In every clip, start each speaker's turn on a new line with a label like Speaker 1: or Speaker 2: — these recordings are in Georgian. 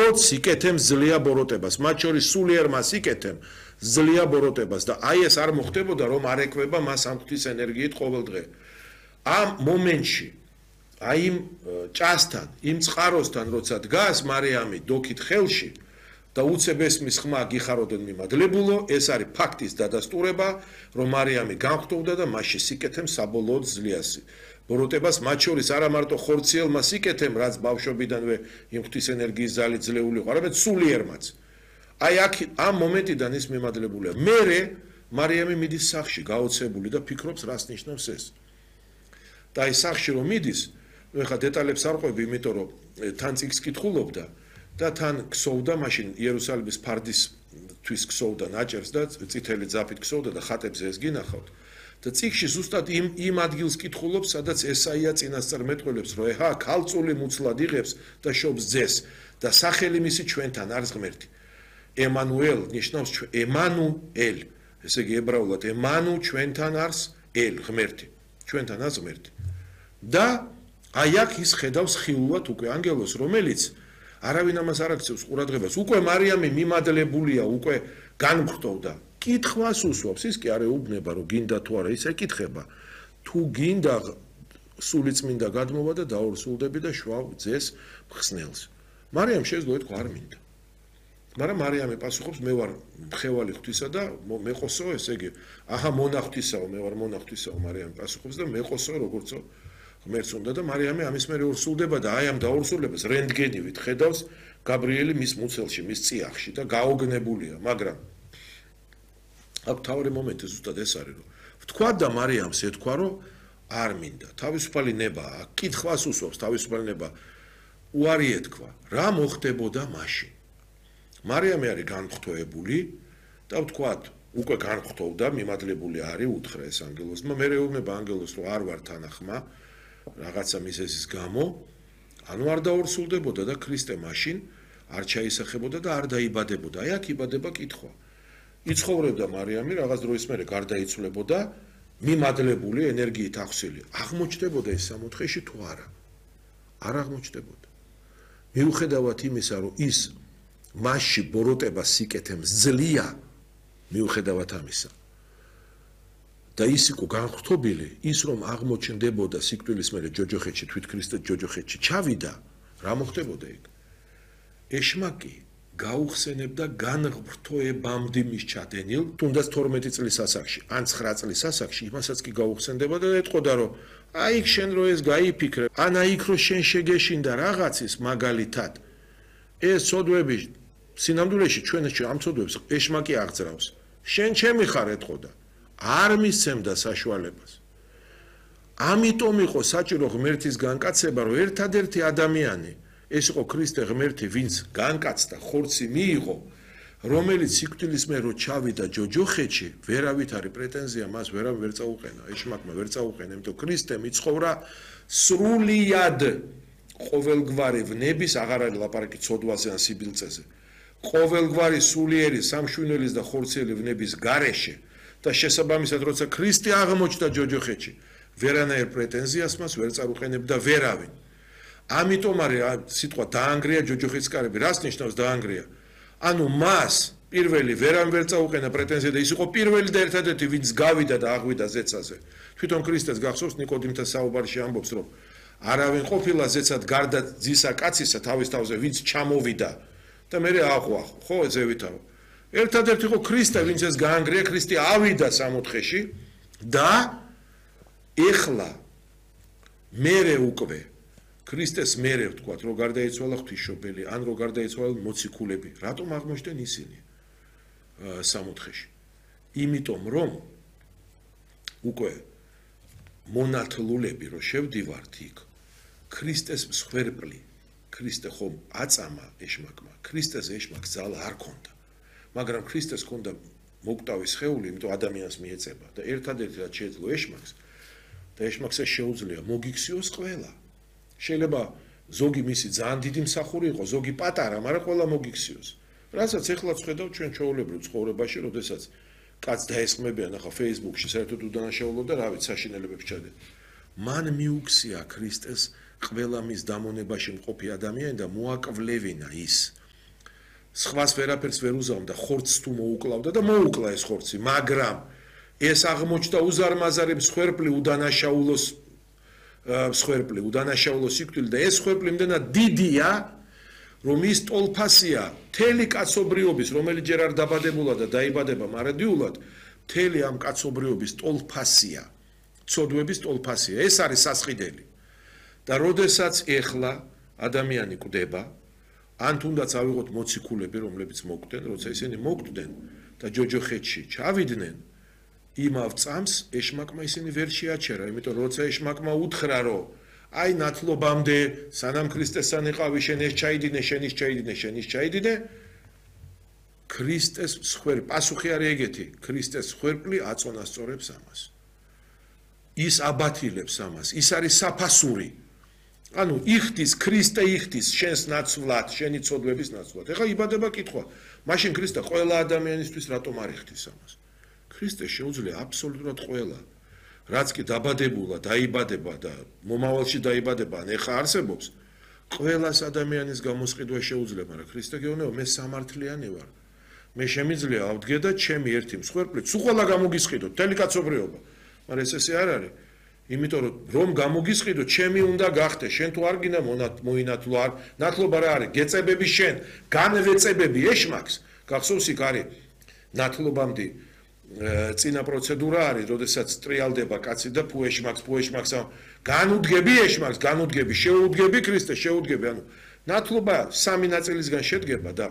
Speaker 1: საბოლოოდ სიკეთემ ძლია ბოროტებას, მათ შორის სულიერმა სიკეთემ ძლია ბოროტებას და აი ეს არ მოხდებოდა რომ არ ეკвება მას ამ ღვთის ენერგიით ყოველდღე. ამ მომენტში აი იმ ჭასთან, იმ წყაროსთან როცა დგას მარიამი დოქით ხელში და უცებ ესმის ხმა გიხაროდონ მიმადლებულო, ეს არის ფაქტის დადასტურება, რომ მარიამი განხვდოდა და მასში სიკეთემ საბოლოოდ ზლიასი. ბოროტებას მათ შორის არა მარტო ხორციელმა სიკეთემ, რაც ბავშვობიდანვე იმ ღვთის ენერგიის ძალით ძლეული იყო, არამედ სულიერმაც. აი აქ ამ მომენტიდან ის მიმადლებულია. მერე მარიამი მიდის სახლში გაოცებული და ფიქრობს რას ნიშნავს ეს. და აი სახლში რომ მიდის, ნუ ეხლა დეტალებს არ ყვები, იმიტომ რომ თან წიგს კითხულობდა და თან ქსოვდა მაშინ იერუსალიმის ფარდისთვის ქსოვდა ნაჭერს და წითელი ძაფით ქსოვდა და ხატებზე ეს გინახავთ. და წიგში ზუსტად იმ ადგილს კითხულობს, სადაც ესაია წინასწარ მეტყველებს, რომ ეჰა ქალწული მუცლად იღებს და შობს ძეს და სახელი მისი ჩვენთან არის ღმერთი. ემანუელ ნიშნავს ემანუელ, ესე იგი ებრაულად ემანუ ჩვენთან არის ელ ღმერთი, ჩვენთან არის ღმერთი. და აი აქ ის ხედავს ხილულად უკვე ანგელოს, რომელიც არავინ ამას არ აქცევს ყურადღებას. უკვე მარიამი მიმადლებულია, უკვე განმხრტოვდა. კითხვას უსვამს, ის კი არ ეუბნება, რომ გინდა თუ არა, ის ეკითხება. თუ გინდა სულიწმინდა გადმოვა და დაორსულდები და შვავ ძეს მხსნელს. მარიამ შეძლო ეთქვა არ მინდა. მაგრამ მარიამი პასუხობს, მე ვარ მხევალი ღვთისა და მეყოსო, ესე იგი, აჰა მონახთისაო, მე ვარ მონახთისაო, მარიამი პასუხობს და მეყოსო როგორცო ღმერთს უნდა და მარიამი ამის მერე ორსულდება და აი ამ დაორსულებას რენტგენივით ხედავს გაბრიელი მის მუცელში, მის წიაღში და გაოგნებულია, მაგრამ აქ თავი მომენტი ზუსტად ეს არის, რომ ვთქვა და მარიამს ეთქვა, რომ არ მინდა. თავისუფალი ნებაა, კითხვას უსვამს, თავისუფალი ნება უარი ეთქვა. რა მოხდებოდა მაშინ? მარიამი არის განმხრტოვებული და ვთქვათ, უკვე განმხრტოვდა, მიმადლებული არის, უთხრა ეს ანგელოსმა, მე ეუბნება ანგელოს, რომ არ ვარ თანახმა, რაღაცა მიზეზის გამო, ანუ არ დაორსულდებოდა და ქრისტე მაშინ არ ჩაისახებოდა და არ დაიბადებოდა. აი აქ იბადება კითხვა. იცხოვრებდა მარიამი, რაღაც დროის მერე გარდაიცვლებოდა, მიმადლებული ენერგიით ახსილი. აღმოჩნდებოდა ეს სამოთხეში თუ არა? არ აღმოჩნდებოდა. მიუხედავად იმისა, რომ ის მასში ბოროტებას სიკეთემ ძლია, მიუხედავად ამისა. და ის იყო განხრტობილი, ის რომ აღმოჩნდებოდა სიკვდილის მერე ჯოჯოხეთში, თვით ქრისტე ჯოჯოხეთში ჩავიდა, რა მოხდებოდა იქ? ეშმაკი გაუხსენებდა განღრთოებამდე მის ჩადენილ, თუნდაც 12 წლის ასაკში, ან 9 წლის ასაკში, იმასაც კი გაუხსენდებოდა და ეთყოდა, რომ აი იქ შენ რო ეს გაიფიქრე, ან აი იქ რო შენ შეგეშინდა რაღაცის მაგალითად, ეს ცოდვები სინამდვილეში ჩვენში ამ ცოდვებს ეშმაკი აღძრავს. შენ ჩემი ხარ ეთყოდა. არ მისცემდა საშუალებას. ამიტომ იყო საჭირო ღმერთის განკაცება, რომ ერთადერთი ადამიანი, ეს იყო ქრისტე ღმერთი, ვინც განკაცდა, ხორცი მიიღო, რომელიც სიკვდილის მერე ჩავიდა ჯოჯოხეთში, ვერავით არის პრეტენზია მას ვერავინ ვერ წაუყენა, ეშმაკმა ვერ წაუყენა, იმიტომ ქრისტემ იცხოვრა სრულიად ყოველგვარი ვნების, აღარ არის ლაპარაკი ცოდვაზე ან სიბილწეზე. ყოველგვარი სულიერი სამშვინელის და ხორციელი ვნების გარეშე და შესაბამისად როცა ქრისტე აღმოჩნდა ჯოჯოხეთში, ვერანაირ პრეტენზიას მას ვერ წაუყენებდა ვერავინ. ამიტომ არის სიტყვა დაანგრია ჯოჯოხეთის კარები, რას ნიშნავს დაანგრია? ანუ მას პირველი ვერამ ვერ წაუყენა პრეტენზია და ის იყო პირველი და ერთადერთი, ვინც გავიდა და აღვიდა ზეცაზე. თვითონ ქრისტეს გახსოვს ნიკოდიმთან საუბარში ამბობს, რომ არავინ ყოფილა ზეცად გარდა ძისა კაცისა თავის თავზე, ვინც ჩამოვიდა და მე აღვახ, ხო ზევითაო. ერთადერთი იყო ქრისტე, ვინც ეს გაანგრია, ქრისტე ავიდა სამოთხეში და ეხლა მერე უკვე ქრისტეს მერე ვთქვათ, რომ გარდაიცვალა ღვთისმშობელი, ან რომ გარდაიცვალა მოციქულები, რატომ აღმოჩნდნენ ისინი სამოთხეში? იმიტომ რომ უკვე მონათლულები რომ შევდივართ იქ, ქრისტეს მსხვერპლი, ქრისტე ხომ აწამა ეშმაკმა, ქრისტეს ეშმაკს ძალა არ ქონდა, მაგრამ ქრისტეს ქონდა მოკვდავი სხეული, იმიტომ ადამიანს მიეწება და ერთადერთი რაც შეეძლო ეშმაკს და ეშმაკს შეუძლია მოგიქციოს ყველა. შეიძლება ზოგი მისი ძალიან დიდი მსახური იყო, ზოგი პატარა, მაგრამ ყველა მოგიქციოს. რასაც ეხლაც ხედავ ჩვენ ჩვეულებრივ ცხოვრებაში, როდესაც კაც დაესხმებიან ახლა Facebook-ში საერთოდ უდანაშაულო და რა ვიცი საშინელებებს ჩადენ. მან მიუქცია ქრისტეს ყველა მის დამონებაში მყოფი ადამიანი და მოაკვლევინა ის, სხვას ვერაფერს ვერ უზამდა, ხორცს თუ მოუკლავდა და მოუკლა ეს ხორცი, მაგრამ ეს აღმოჩნდა უზარმაზარი მსხვერპლი უდანაშაულოს სიკვდილი და ეს მსხვერპლი იმდენად დიდია, რომ ის ტოლფასია მთელი კაცობრიობის, რომელიც ჯერ არ დაბადებულა და დაიბადება მარადიულად, მთელი ამ კაცობრიობის ტოლფასია, ცოდვების ტოლფასია. ეს არის სასყიდელი. და როდესაც ეხლა ადამიანი კვდება, ან თუნდაც ავიღოთ მოციქულები, რომლებიც მოკვდნენ, როცა ისინი მოკვდნენ და ჯოჯოხეთში ჩავიდნენ, იმავ წამს ეშმაკმა ისინი ვერ შეაჩერა, იმიტომ როცა ეშმაკმა უთხრა, რომ აი ნათლობამდე სანამ ქრისტესთან იყავი, შენ ეს ჩაიდინე, შენ ის ჩაიდინე, ქრისტეს მსხვერპლი, პასუხი არის ეგეთი, ქრისტეს მსხვერპლი აწონასწორებს ამას. ის აბათილებს ამას, ის არის საფასური. ანუ იხდის ქრისტე იხდის შენს ნაცვლად, შენი ცოდვების ნაცვლად. ეხლა იბადება კითხვა, მაშინ ქრისტე ყველა ადამიანისთვის რატომ არ იხდის ამას? ქრისტე შეუძლია აბსოლუტურად ყველა. რაც კი დაბადებულა, დაიბადება და მომავალში დაიბადება, ან ეხა არსებობს, ყველას ადამიანის გამოსყიდვა შეუძლია, მაგრამ ქრისტე გეუბნება, მე სამართლიანი ვარ. მე შემიძლია ავდგე და ჩემი ერთი მსხვერპლით, სულ ყველა გამოგისყიდოთ, მთელი კაცობრიობა. მაგრამ ესე არ არის. იმიტომ რომ გამოგისყიდო, ჩემი უნდა გახდე, შენ თუ არ გინდა მოინათლო, არ ნათლობა რა არის, გეწებები შენ, განვეწებები ეშმაკს, გახსოვს იქ არის ნათლობამდე წინა პროცედურა არის, როდესაც ტრიალდება კაცი და ფუ ეშმაკს განუდგები ეშმაკს, შეუდგები ქრისტეს, შეუდგები, ანუ ნათლობა 3 ნაწილისგან შედგება და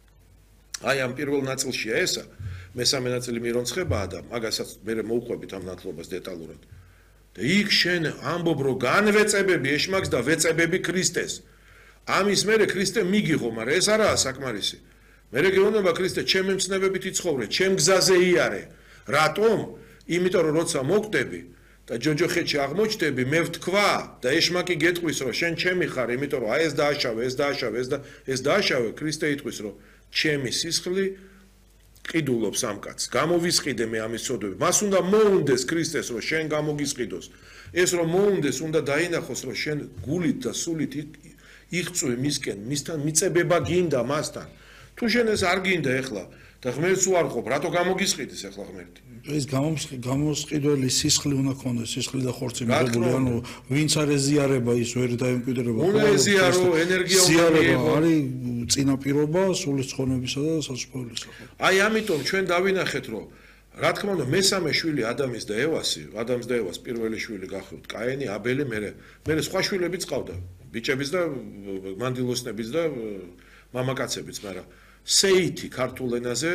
Speaker 1: აი ამ პირველ ნაწილშია ესა, მესამე ნაწილი მირონცხებაა და მაგასაც მე მოვყვებით ამ ნათლობას დეტალურად. და იქ შენ ამბობ, რომ განვეწებები ეშმაკს და ვეწებები ქრისტეს. ამის მერე ქრისტე მიგიღო, მაგრამ ეს არაა საკმარისი. მერე გეუბნება ქრისტე, ჩემი მცნებებით იცხოვრე, ჩემ გზაზე იარე. რატომ? იმიტომ რომ როცა მოკვდები და ჯოჯოხეთში აღმოჩნდები, მე ვთქვა და ეშმაკი გეტყვის, რომ შენ ჩემი ხარ, იმიტომ რომ აი ეს დააშავე, ეს დააშავე, ქრისტე იტყვის, რომ ჩემი სისხლი ყიდულობს ამ კაცს. გამოვისყიდე მე ამის ცოდვები. მას უნდა მოუნდეს ქრისტეს, რომ შენ გამოგისყიდოს. ეს რომ მოუნდეს, უნდა დაინახოს, რომ შენ გულით და სულით იღწვი მისკენ, მისთან მიწებება გინდა მასთან. თუ შენ ეს არ გინდა ეხლა და ღმერთს უარყოფ, რატო გამოგისყიდეს ეხლა ღმერთი?
Speaker 2: ეს გამოსყიდველი სისხლი უნდა ქონდეს, სისხლი და ხორცი მიღებული, ანუ ვინც არ ეზიარება ის ვერ დაემკვიდრება.
Speaker 1: უნდა ეზიარო, ენერგია უნდა მიიღო.
Speaker 2: არის წინაპირობა სულის ცხონებისა და სასწაულისა.
Speaker 1: აი ამიტომ ჩვენ დავინახეთ, რომ რა თქმა უნდა მესამე შვილი ადამიანს და ევას პირველი შვილი გახდათ კაენი, აბელი, მერე სხვა შვილებიც ყავდა, ბიჭების და მანდილოსნების და მამაკაცებიც, მაგრამ სეითი ქართულ ენაზე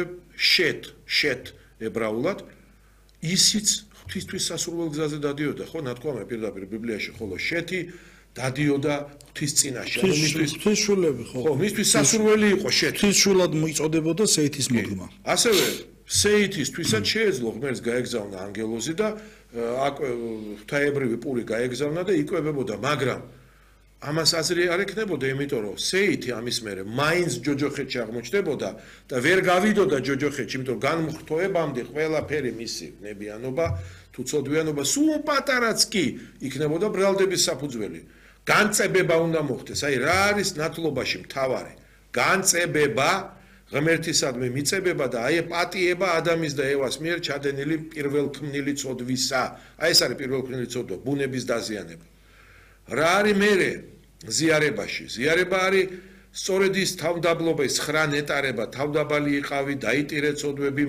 Speaker 1: შეთ ებრაულად ისიც ღვთისთვის სასურველ გზაზე დადიოდა, ხო, ნათქვამია პირდაპირ ბიბლიაში, ხოლო შეთი დადიოდა ღვთის წინაშე,
Speaker 2: ღვთის შვილები, ხო,
Speaker 1: მისთვის სასურველი იყო შეთი.
Speaker 2: ღვთის შვილად მოიწოდებოდა სეითის მოდგმა.
Speaker 1: ასევე სეითისთვისაც შეეძლო ღმერთს გაეგზავნა ანგელოზი და ღვთაებრივი პური გაეგზავნა და იკვებებოდა, მაგრამ ამას აზრი არ ექნებოდა, იმიტომ რომ სეითი ამის მერე მაინც ჯოჯოხეთში აღმოჩნდებოდა და ვერ გავიდოდა ჯოჯოხეთში, იმიტომ რომ განმხრთოებამდე ყველაფერი მისი ნებიანობა თუ ცოდვიანობა სულ პატარაც კი იქნებოდა ბრალდების საფუძველი. განწებება უნდა მოხდეს. აი რა არის ნათლობაში მთავარი? განწებება, ღმერთისადმი მიწებება და აი პატიება ადამის და ევას მიერ ჩადენილი პირველქმნილი ცოდვისა. აი ეს არის პირველქმნილი ცოდვა, ბუნების დაზიანება. რა არის მერე ზიარებაში? ზიარება არის სწორედ ის თავდაბლობა, ის 9 ნეტარება, თავდაბალი იყავი, დაიტირე ცოდვები,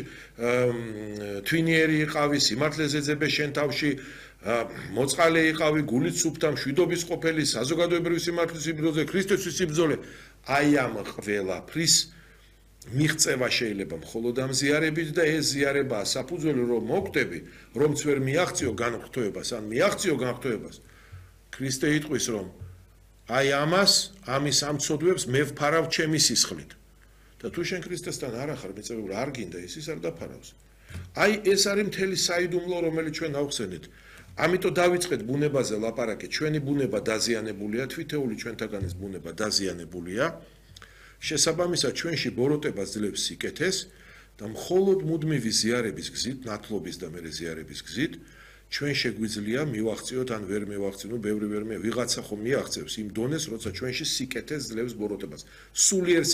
Speaker 1: თვინიერი იყავი, სიმართლეზე ძებე შენ თავში, მოწყალე იყავი, გულით სუფთა, მშვიდობის ყოფილი, საზოგადოებრივი სიმართლის იბრძოლე, ქრისტესთვის იბრძოლე. აი ამ ყველაფრის მიღწევა შეიძლება მხოლოდ ამ ზიარებით და ეს ზიარებაა საფუძველი, რომ მოკვდები, რომც ვერ მიაღწიო განხრთოებას, ან მიაღწიო განხრთოებას. ქრისტე იტყვის, რომ აი ამის ამ ცოდვებს მე ვფარავ ჩემი სისხლით. და თუ შენ ქრისტესთან არ ახარ მიწებული, არ გინდა ის არ დაფარავს. აი ეს არის მთელი საიდუმლო, რომელიც ჩვენ ავხსენეთ. ამიტომ დავიწყეთ ბუნებაზე ლაპარაკი. ჩვენი ბუნება დაზიანებულია, თვითეული ჩვენთაგანის ბუნება დაზიანებულია. შესაბამისად ჩვენში ბოროტება ძლებს სიკეთეს და მხოლოდ მუდმივი ზიარების გზით, ნათლობის და მერე ზიარების გზით ჩვენ შეგვიძლია მივახციოთ ან ვერ მივახციოთ, ბევრი ვერ ვიღაცა ხომ მიაღწევს იმ დონეს, როცა ჩვენში სიკეთე ძლევს ბოროტებას. სულიერ